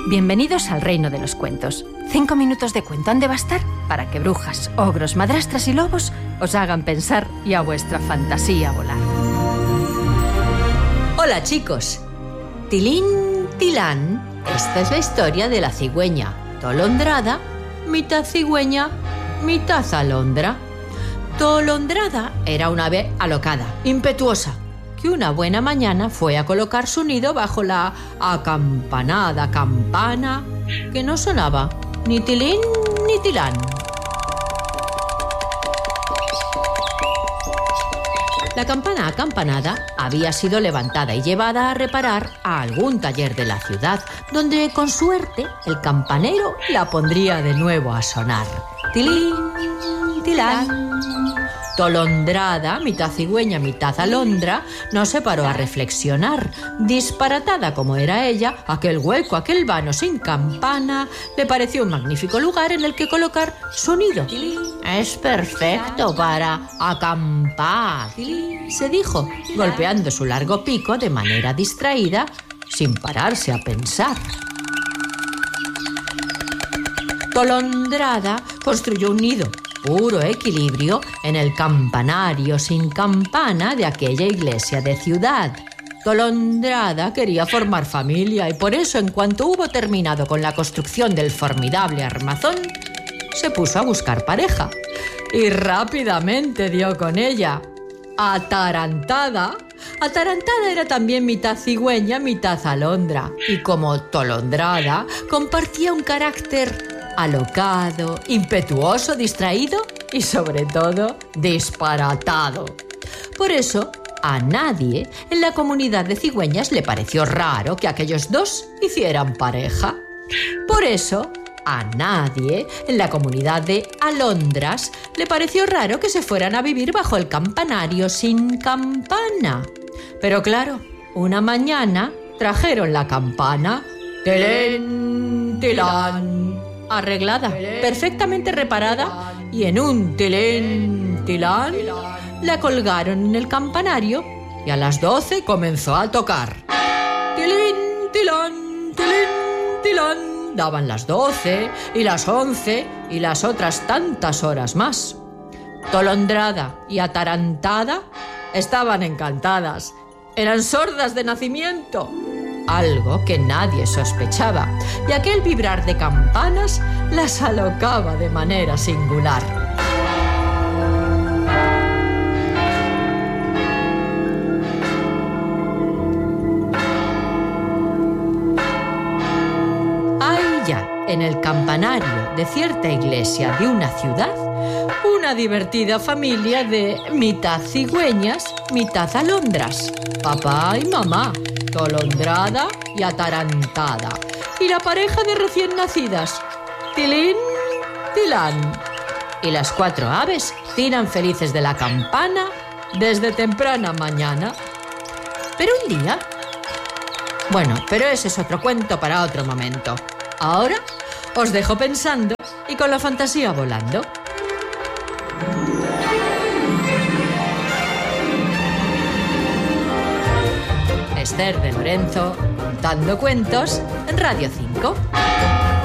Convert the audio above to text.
Bienvenidos al reino de los cuentos. 5 minutos de cuento han de bastar para que brujas, ogros, madrastras y lobos os hagan pensar y a vuestra fantasía volar. Hola chicos. Tilín, tilán. Esta es la historia de la cigüeña Tolondrada, mitad cigüeña, mitad alondra. Tolondrada era una ave alocada, impetuosa, que una buena mañana fue a colocar su nido bajo la acampanada campana que no sonaba ni tilín ni tilán. La campana acampanada había sido levantada y llevada a reparar a algún taller de la ciudad, donde con suerte el campanero la pondría de nuevo a sonar. Tilín, tilán. Tolondrada, mitad cigüeña, mitad alondra, no se paró a reflexionar. Disparatada como era ella, aquel hueco, aquel vano sin campana, le pareció un magnífico lugar en el que colocar su nido. Es perfecto para acampar, se dijo, golpeando su largo pico de manera distraída, sin pararse a pensar. Tolondrada construyó un nido, puro equilibrio, en el campanario sin campana de aquella iglesia de ciudad. Tolondrada quería formar familia y por eso, en cuanto hubo terminado con la construcción del formidable armazón, se puso a buscar pareja y rápidamente dio con ella. Atarantada era también mitad cigüeña, mitad alondra, y como Tolondrada compartía un carácter alocado, impetuoso, distraído y sobre todo disparatado. Por eso a nadie en la comunidad de cigüeñas le pareció raro que aquellos dos hicieran pareja. Por eso a nadie en la comunidad de alondras le pareció raro que se fueran a vivir bajo el campanario sin campana. Pero claro, una mañana trajeron la campana, tilín, tilán, arreglada, perfectamente reparada, y en un tilín, tilán, la colgaron en el campanario y a las 12 comenzó a tocar. Tilín, tilán, tilín, tilán. Daban las 12 y las 11 y las otras tantas horas más. Tolondrada y atarantada estaban encantadas. Eran sordas de nacimiento, algo que nadie sospechaba, y aquel vibrar de campanas las alocaba de manera singular. Hay ya en el campanario de cierta iglesia de una ciudad una divertida familia de mitad cigüeñas, mitad alondras, papá y mamá, Tolondrada y atarantada, y la pareja de recién nacidas, tilín, tilán. Y las 4 aves tiran felices de la campana desde temprana mañana. Pero un día... Bueno, pero ese es otro cuento para otro momento. Ahora os dejo pensando y con la fantasía volando. Esther de Lorenzo, contando cuentos en Radio 5.